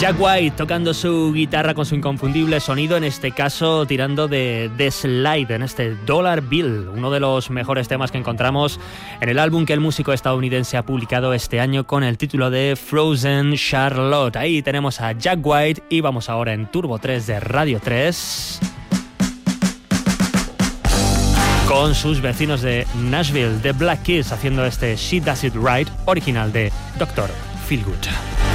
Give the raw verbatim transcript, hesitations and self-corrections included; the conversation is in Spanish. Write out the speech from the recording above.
Jack White tocando su guitarra con su inconfundible sonido, en este caso tirando de, de slide en este Dollar Bill, uno de los mejores temas que encontramos en el álbum que el músico estadounidense ha publicado este año con el título de Frozen Charlotte. Ahí tenemos a Jack White y vamos ahora en Turbo tres de Radio tres con sus vecinos de Nashville, The Black Keys, haciendo este She Does It Right, original de doctor Feelgood.